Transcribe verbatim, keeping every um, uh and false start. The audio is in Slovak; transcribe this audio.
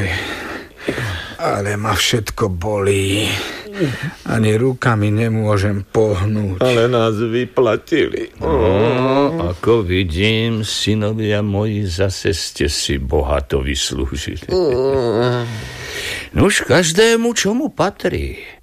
Oj, ale ma všetko bolí. Ani rukami nemôžem pohnúť. Ale nás vyplatili. No, ako vidím, synovia moji, zase ste si bohato vyslúžili. Nuž každému, čo mu patrí.